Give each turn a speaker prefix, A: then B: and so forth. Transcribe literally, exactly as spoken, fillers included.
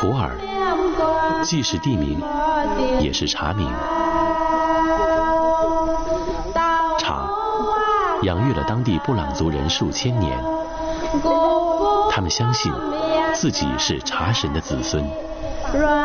A: 普洱既是地名，也是茶名。茶养育了当地布朗族人数千年，他们相信自己是茶神的子孙。